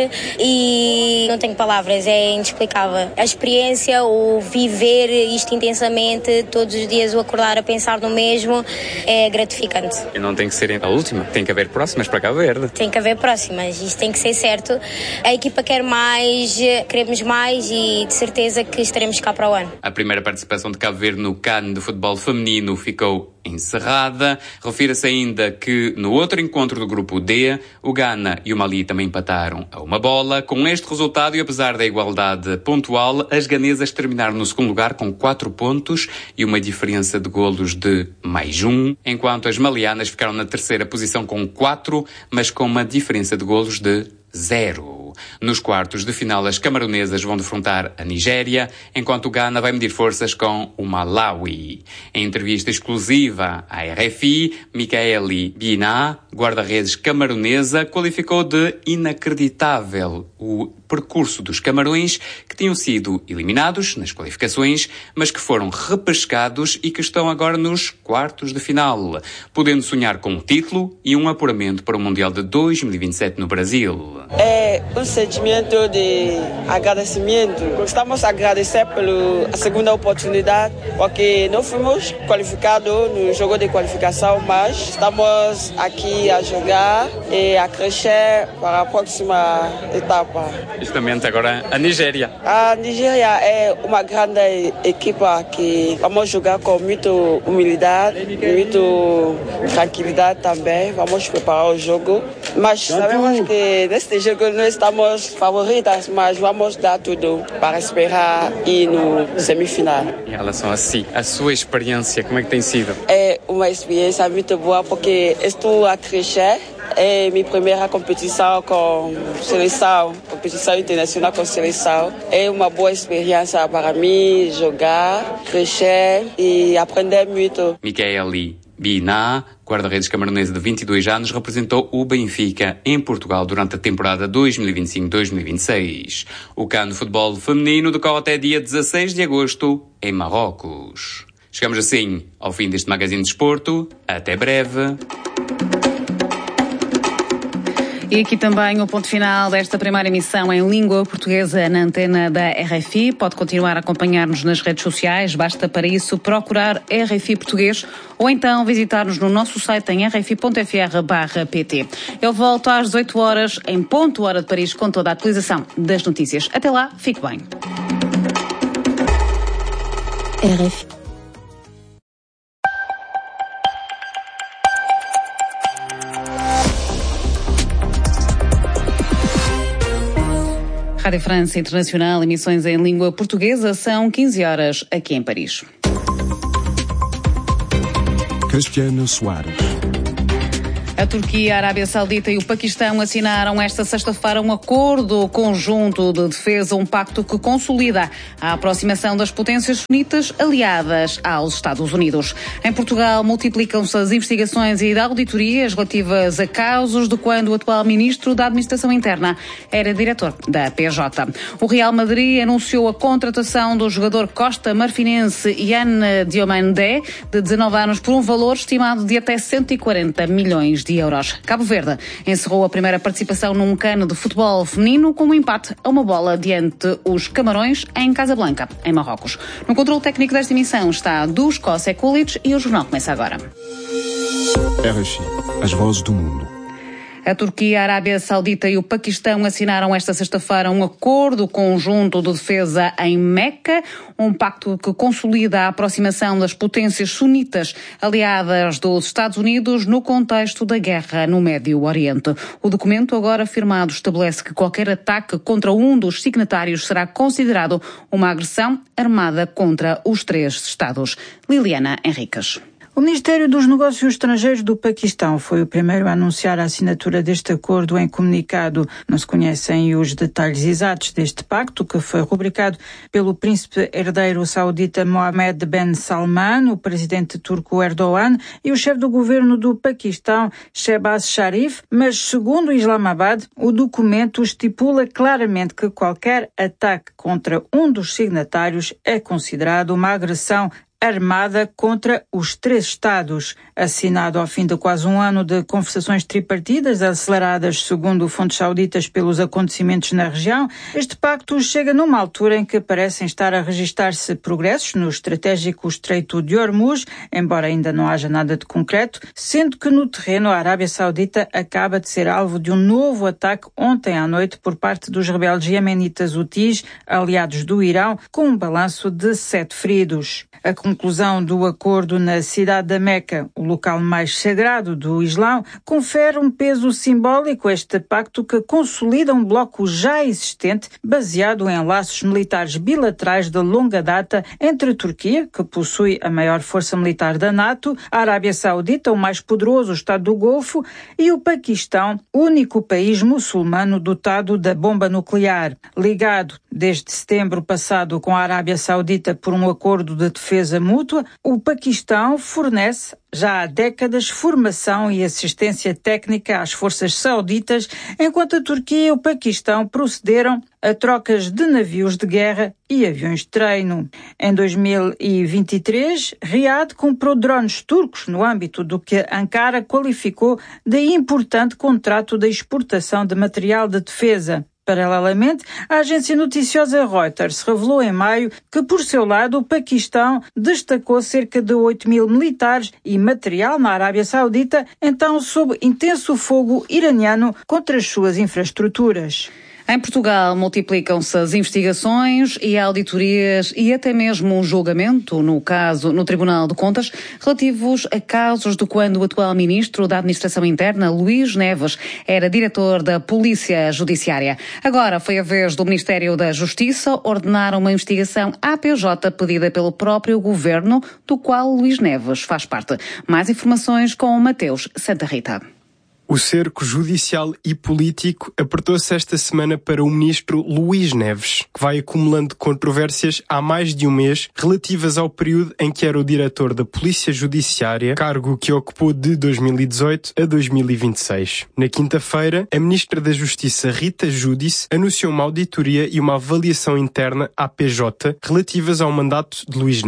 e não tenho palavras, é inexplicável. A experiência, o viver isto intensamente, todos os dias o acordar a pensar no mesmo, é gratificante. E não tem que ser a última, tem que haver próximas para Cabo Verde. Tem que haver próximas, isto tem que ser certo. A equipa quer mais, queremos mais e de certeza que estaremos cá para o ano. A primeira participação de Cabo Verde no CAN de futebol feminino ficou encerrada. Refira-se ainda que no outro encontro do grupo D, o Ghana e o Mali também empataram a uma bola. Com este resultado e apesar da igualdade pontual, as ganesas terminaram no segundo lugar com quatro pontos e uma diferença de golos de mais um, enquanto as malianas ficaram na terceira posição com quatro, mas com uma diferença de golos de zero. Nos quartos de final, as camaronesas vão defrontar a Nigéria, enquanto o Ghana vai medir forças com o Malawi. Em entrevista exclusiva à R F I, Micaeli Bina, guarda-redes camaronesa, qualificou de inacreditável o percurso dos Camarões, que tinham sido eliminados nas qualificações, mas que foram repescados e que estão agora nos quartos de final, podendo sonhar com um título e um apuramento para o Mundial de dois mil e vinte e sete no Brasil. É um sentimento de agradecimento. Estamos a agradecer pela segunda oportunidade, porque não fomos qualificados no jogo de qualificação, mas estamos aqui a jogar e a crescer para a próxima etapa. Justamente agora a Nigéria. A Nigéria é uma grande equipa que vamos jogar com muita humildade, muito tranquilidade também. Vamos preparar o jogo, mas sabemos que neste jogo não estamos favoritas, mas vamos dar tudo para esperar ir no semifinal. Em relação a si, a sua experiência, como é que tem sido? É uma experiência muito boa porque estou a crescer. É minha primeira competição com seleção, competição internacional com seleção. É uma boa experiência para mim jogar, crescer e aprender muito. Micaeli Bina, guarda-redes camaronesa de vinte e dois anos, representou o Benfica em Portugal durante a temporada dois mil e vinte e cinco dois mil e vinte e seis. O CAN de futebol feminino decorre até dia dezasseis de agosto em Marrocos. Chegamos assim ao fim deste Magazine de Desporto. Até breve. E aqui também o ponto final desta primeira emissão em língua portuguesa na antena da R F I. Pode continuar a acompanhar-nos nas redes sociais, basta para isso procurar R F I Português ou então visitar-nos no nosso site em r f i ponto f r barra p t. Eu volto às dezoito horas, em ponto, hora de Paris, com toda a atualização das notícias. Até lá, fique bem. R F I. Rádio França Internacional, emissões em língua portuguesa, são quinze horas aqui em Paris. Cristiana Soares. A Turquia, a Arábia Saudita e o Paquistão assinaram esta sexta-feira um acordo conjunto de defesa, um pacto que consolida a aproximação das potências sunitas aliadas aos Estados Unidos. Em Portugal, multiplicam-se as investigações e auditorias relativas a casos de quando o atual ministro da Administração Interna era diretor da P J. O Real Madrid anunciou a contratação do jogador costa marfinense Yan Diomandé, de dezanove anos, por um valor estimado de até cento e quarenta milhões de euros. Cabo Verde encerrou a primeira participação num cano de futebol feminino com um empate a uma bola diante os Camarões em Casablanca, em Marrocos. No controle técnico desta emissão está Dusko Sekulic e o jornal começa agora. R F I, as vozes do mundo. A Turquia, a Arábia Saudita e o Paquistão assinaram esta sexta-feira um acordo conjunto de defesa em Meca, um pacto que consolida a aproximação das potências sunitas aliadas dos Estados Unidos no contexto da guerra no Médio Oriente. O documento agora firmado estabelece que qualquer ataque contra um dos signatários será considerado uma agressão armada contra os três Estados. Liliana Henriques. O Ministério dos Negócios Estrangeiros do Paquistão foi o primeiro a anunciar a assinatura deste acordo em comunicado. Não se conhecem os detalhes exatos deste pacto, que foi rubricado pelo príncipe herdeiro saudita Mohammed Ben Salman, o presidente turco Erdogan e o chefe do governo do Paquistão, Shehbaz Sharif, mas, segundo Islamabad, o documento estipula claramente que qualquer ataque contra um dos signatários é considerado uma agressão armada contra os três Estados. Assinado ao fim de quase um ano de conversações tripartidas aceleradas, segundo fontes sauditas, pelos acontecimentos na região, este pacto chega numa altura em que parecem estar a registrar-se progressos no estratégico Estreito de Hormuz, embora ainda não haja nada de concreto, sendo que no terreno a Arábia Saudita acaba de ser alvo de um novo ataque ontem à noite por parte dos rebeldes iemenitas Houthis, aliados do Irão, com um balanço de sete feridos. A conclusão do acordo na cidade da Meca, o local mais sagrado do Islão, confere um peso simbólico a este pacto que consolida um bloco já existente baseado em laços militares bilaterais de longa data entre a Turquia, que possui a maior força militar da NATO, a Arábia Saudita, o mais poderoso Estado do Golfo, e o Paquistão, único país muçulmano dotado da bomba nuclear. Ligado desde setembro passado com a Arábia Saudita por um acordo de defesa mútua, o Paquistão fornece já há décadas formação e assistência técnica às forças sauditas, enquanto a Turquia e o Paquistão procederam a trocas de navios de guerra e aviões de treino. Em dois mil e vinte e três, Riad comprou drones turcos no âmbito do que Ankara qualificou de importante contrato de exportação de material de defesa. Paralelamente, a agência noticiosa Reuters revelou em maio que, por seu lado, o Paquistão destacou cerca de oito mil militares e material na Arábia Saudita, então sob intenso fogo iraniano contra as suas infraestruturas. Em Portugal, multiplicam-se as investigações e auditorias e até mesmo um julgamento, no caso, no Tribunal de Contas, relativos a casos de quando o atual ministro da Administração Interna, Luís Neves, era diretor da Polícia Judiciária. Agora foi a vez do Ministério da Justiça ordenar uma investigação à P J pedida pelo próprio governo, do qual Luís Neves faz parte. Mais informações com Mateus Santa Rita. O cerco judicial e político apertou-se esta semana para o ministro Luís Neves, que vai acumulando controvérsias há mais de um mês relativas ao período em que era o diretor da Polícia Judiciária, cargo que ocupou de dois mil e dezoito a dois mil e vinte e seis. Na quinta-feira, a ministra da Justiça, Rita Giudice, anunciou uma auditoria e uma avaliação interna à P J relativas ao mandato de Luís Neves.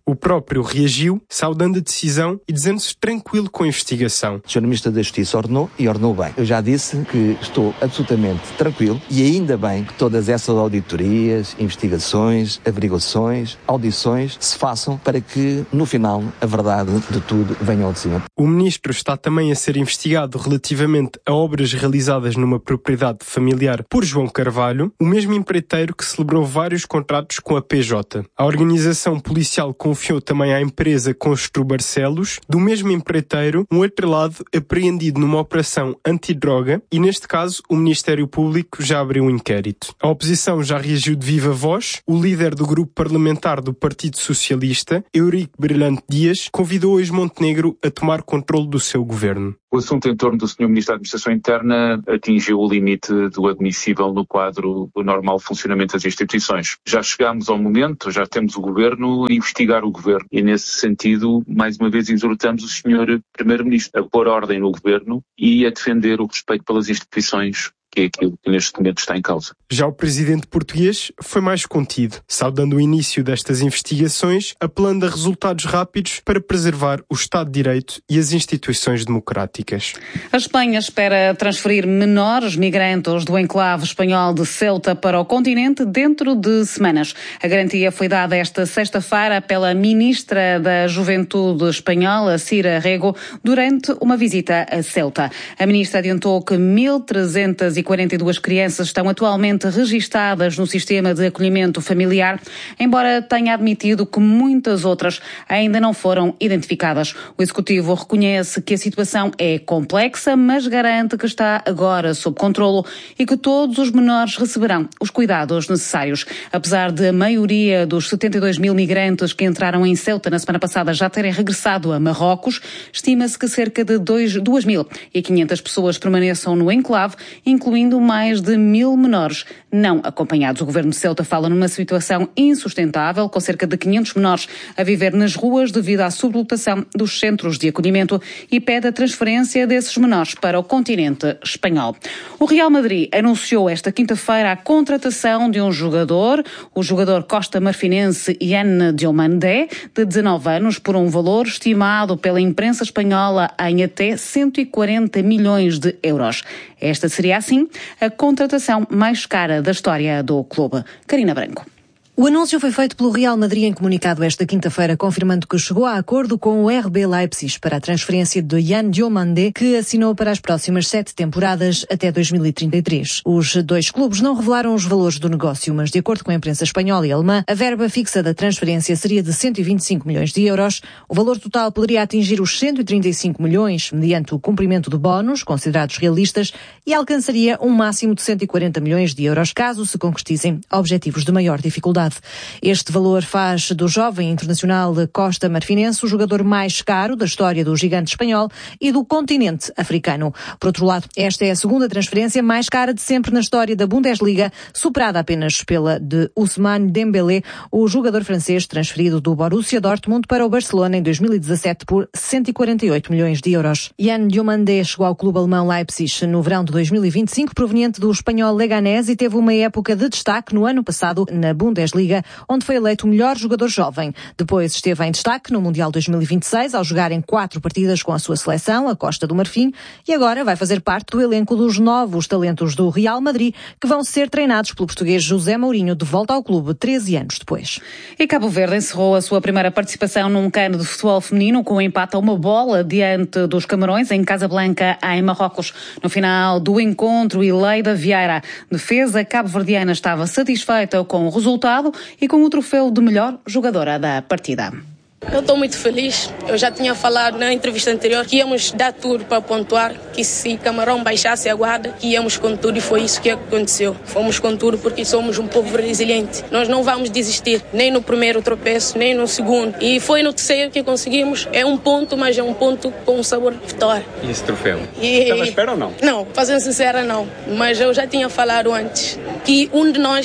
O próprio reagiu, saudando a decisão e dizendo-se tranquilo com a investigação. O senhor Ministro da Justiça ordenou e ordenou bem. Eu já disse que estou absolutamente tranquilo e ainda bem que todas essas auditorias, investigações, averiguações, audições se façam para que, no final, a verdade de tudo venha ao de cima. O Ministro está também a ser investigado relativamente a obras realizadas numa propriedade familiar por João Carvalho, o mesmo empreiteiro que celebrou vários contratos com a P J. A organização policial confiou também à empresa Constru Barcelos, do mesmo empreiteiro, um outro lado apreendido numa operação antidroga e, neste caso, o Ministério Público já abriu um inquérito. A oposição já reagiu de viva voz. O líder do grupo parlamentar do Partido Socialista, Eurico Brilhante Dias, convidou hoje Montenegro a tomar controle do seu governo. O assunto em torno do senhor Ministro da Administração Interna atingiu o limite do admissível no quadro do normal funcionamento das instituições. Já chegámos ao momento, já temos o Governo a investigar o Governo e, nesse sentido, mais uma vez exortamos o senhor Primeiro-Ministro a pôr ordem no Governo e a defender o respeito pelas instituições, que é aquilo que neste momento está em causa. Já o presidente português foi mais contido, saudando o início destas investigações, apelando a resultados rápidos para preservar o Estado de Direito e as instituições democráticas. A Espanha espera transferir menores migrantes do enclave espanhol de Ceuta para o continente dentro de semanas. A garantia foi dada esta sexta-feira pela ministra da Juventude espanhola, Cira Rego, durante uma visita a Ceuta. A ministra adiantou que mil trezentas e quarenta e duas crianças estão atualmente registadas no sistema de acolhimento familiar, embora tenha admitido que muitas outras ainda não foram identificadas. O Executivo reconhece que a situação é complexa, mas garante que está agora sob controlo e que todos os menores receberão os cuidados necessários. Apesar de a maioria dos setenta e dois mil migrantes que entraram em Ceuta na semana passada já terem regressado a Marrocos, estima-se que cerca de duas mil e quinhentas pessoas permaneçam no enclave, incluindo mais de mil menores não acompanhados. O governo de Ceuta fala numa situação insustentável, com cerca de quinhentos menores a viver nas ruas devido à sublotação dos centros de acolhimento e pede a transferência desses menores para o continente espanhol. O Real Madrid anunciou esta quinta-feira a contratação de um jogador, o jogador costa-marfinense Yan Diomandé, de dezanove anos, por um valor estimado pela imprensa espanhola em até cento e quarenta milhões de euros. Esta seria, assim, a contratação mais cara da história do clube. Karina Branco. O anúncio foi feito pelo Real Madrid em comunicado esta quinta-feira, confirmando que chegou a acordo com o R B Leipzig para a transferência de Yan Diomandé, que assinou para as próximas sete temporadas até dois mil e trinta e três. Os dois clubes não revelaram os valores do negócio, mas de acordo com a imprensa espanhola e alemã, a verba fixa da transferência seria de cento e vinte e cinco milhões de euros. O valor total poderia atingir os cento e trinta e cinco milhões, mediante o cumprimento de bónus, considerados realistas, e alcançaria um máximo de cento e quarenta milhões de euros, caso se concretizem objetivos de maior dificuldade. Este valor faz do jovem internacional costa-marfinense o jogador mais caro da história do gigante espanhol e do continente africano. Por outro lado, esta é a segunda transferência mais cara de sempre na história da Bundesliga, superada apenas pela de Ousmane Dembélé, o jogador francês transferido do Borussia Dortmund para o Barcelona em dois mil e dezassete por cento e quarenta e oito milhões de euros. Yan Diomandé chegou ao clube alemão Leipzig no verão de dois mil e vinte e cinco, proveniente do espanhol Leganés, e teve uma época de destaque no ano passado na Bundesliga, onde foi eleito o melhor jogador jovem. Depois esteve em destaque no Mundial dois mil e vinte e seis, ao jogar em quatro partidas com a sua seleção, a Costa do Marfim, e agora vai fazer parte do elenco dos novos talentos do Real Madrid, que vão ser treinados pelo português José Mourinho, de volta ao clube treze anos depois. E Cabo Verde encerrou a sua primeira participação num cano de futebol feminino com um empate a uma bola diante dos Camarões, em Casablanca, em Marrocos. No final do encontro, Ileida Vieira, defesa cabo-verdiana, estava satisfeita com o resultado e com o troféu de melhor jogadora da partida. Eu estou muito feliz. Eu já tinha falado na entrevista anterior que íamos dar tudo para pontuar, que se Camarão baixasse a guarda, que íamos com tudo, e foi isso que aconteceu. Fomos com tudo porque somos um povo resiliente. Nós não vamos desistir, nem no primeiro tropeço, nem no segundo. E foi no terceiro que conseguimos. É um ponto, mas é um ponto com um sabor de vitória. E esse troféu? E... Estava à espera ou não? Não, fazendo sincera, não. Mas eu já tinha falado antes que um de nós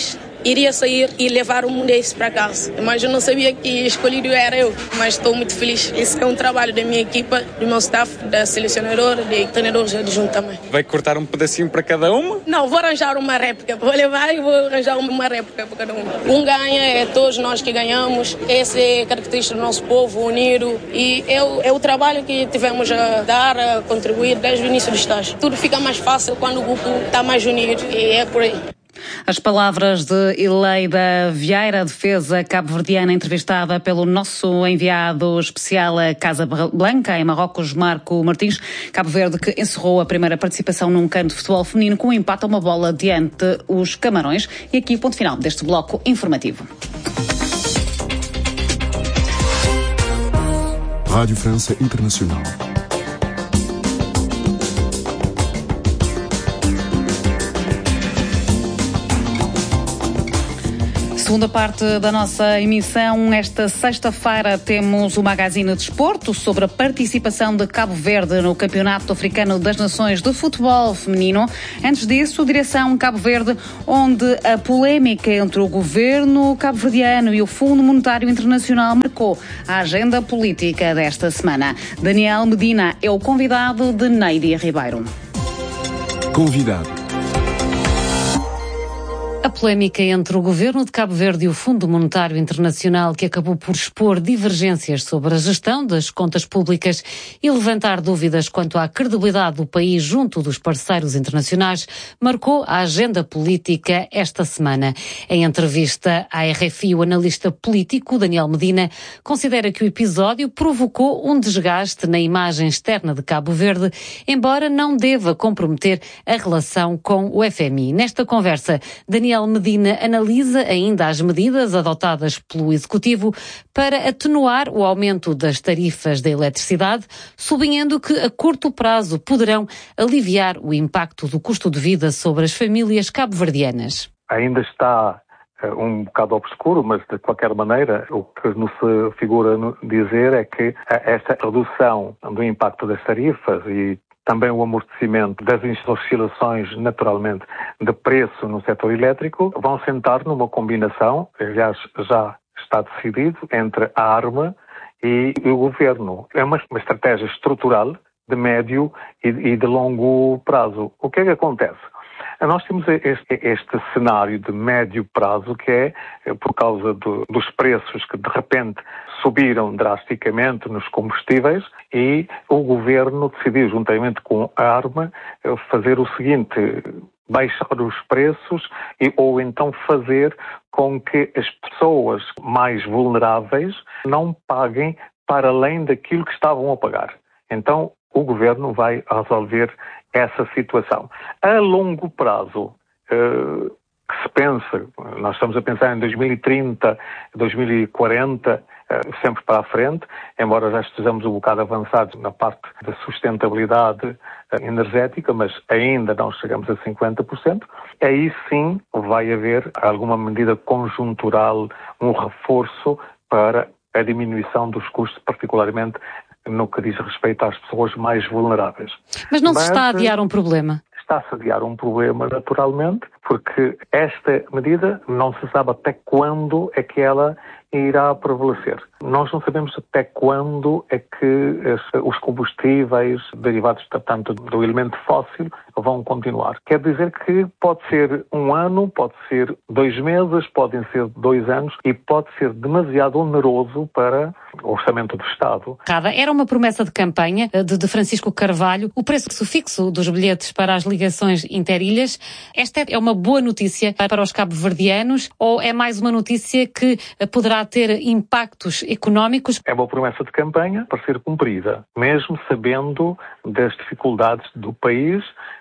iria sair e levar o Mundiense para casa. Mas eu não sabia que escolhido era eu. Mas estou muito feliz. Esse é um trabalho da minha equipa, do meu staff, da selecionadora, de treinadores adjuntos também. Vai cortar um pedacinho para cada uma? Não, vou arranjar uma réplica. Vou levar e vou arranjar uma réplica para cada um. Um ganha, é todos nós que ganhamos. Essa é a característica do nosso povo unido. E é o, é o trabalho que tivemos a dar, a contribuir desde o início do estágio. Tudo fica mais fácil quando o grupo está mais unido. E é por aí. As palavras de Ileida Vieira, defesa cabo-verdiana, entrevistada pelo nosso enviado especial a Casa Blanca, em Marrocos, Marco Martins. Cabo Verde que encerrou a primeira participação num CAN de futebol feminino com um empate a uma bola diante os Camarões. E aqui o ponto final deste bloco informativo. Rádio França Internacional. Segunda parte da nossa emissão, esta sexta-feira temos o Magazine de Desporto sobre a participação de Cabo Verde no Campeonato Africano das Nações de Futebol Feminino. Antes disso, direção Cabo Verde, onde a polémica entre o governo cabo-verdiano e o Fundo Monetário Internacional marcou a agenda política desta semana. Daniel Medina é o convidado de Neide Ribeiro. Convidado. A polémica entre o governo de Cabo Verde e o Fundo Monetário Internacional, que acabou por expor divergências sobre a gestão das contas públicas e levantar dúvidas quanto à credibilidade do país junto dos parceiros internacionais, marcou a agenda política esta semana. Em entrevista à R F I, o analista político Daniel Medina considera que o episódio provocou um desgaste na imagem externa de Cabo Verde, embora não deva comprometer a relação com o F M I. Nesta conversa, Daniel Medina analisa ainda as medidas adotadas pelo Executivo para atenuar o aumento das tarifas da eletricidade, sublinhando que a curto prazo poderão aliviar o impacto do custo de vida sobre as famílias cabo-verdianas. Ainda está uh, um bocado obscuro, mas de qualquer maneira o que nos figura dizer é que uh, esta redução do impacto das tarifas e também o amortecimento das oscilações, naturalmente, de preço no setor elétrico, vão sentar numa combinação, aliás, já está decidido, entre a ARMA e o Governo. É uma, uma estratégia estrutural de médio e, e de longo prazo. O que é que acontece? Nós temos este, este cenário de médio prazo que é por causa do, dos preços que de repente subiram drasticamente nos combustíveis e o Governo decidiu, juntamente com a ARMA, fazer o seguinte: baixar os preços e, ou então fazer com que as pessoas mais vulneráveis não paguem para além daquilo que estavam a pagar. Então, o Governo vai resolver essa situação. A longo prazo, eh, que se pensa, nós estamos a pensar em dois mil e trinta, dois mil e quarenta, eh, sempre para a frente, embora já estejamos um bocado avançados na parte da sustentabilidade eh, energética, mas ainda não chegamos a cinquenta por cento, aí sim vai haver alguma medida conjuntural, um reforço para a diminuição dos custos, particularmente no que diz respeito às pessoas mais vulneráveis. Mas não Mas, se está a adiar um problema? Está-se a adiar um problema, naturalmente, porque esta medida não se sabe até quando é que ela irá prevalecer. Nós não sabemos até quando é que os combustíveis derivados, tanto do elemento fóssil, vão continuar. Quer dizer que pode ser um ano, pode ser dois meses, podem ser dois anos e pode ser demasiado oneroso para o orçamento do Estado. Era uma promessa de campanha de Francisco Carvalho, o preço fixo dos bilhetes para as ligações interilhas. Esta é uma boa notícia para os cabo-verdianos ou é mais uma notícia que poderá ter impactos económicos? É uma promessa de campanha para ser cumprida, mesmo sabendo das dificuldades do país,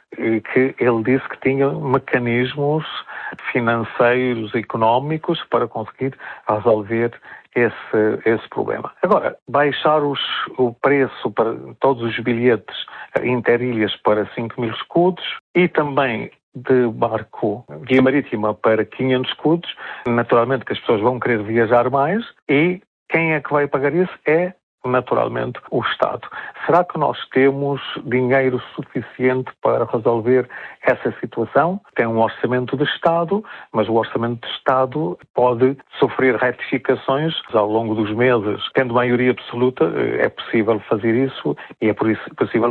que ele disse que tinha mecanismos financeiros, económicos para conseguir resolver esse, esse problema. Agora, baixar os, o preço para todos os bilhetes interilhas para cinco mil escudos e também de barco guia marítima para quinhentos escudos, naturalmente que as pessoas vão querer viajar mais e quem é que vai pagar isso é naturalmente, o Estado. Será que nós temos dinheiro suficiente para resolver essa situação? Tem um orçamento de Estado, mas o orçamento de Estado pode sofrer retificações ao longo dos meses. Tendo maioria absoluta, é possível fazer isso e é por isso possível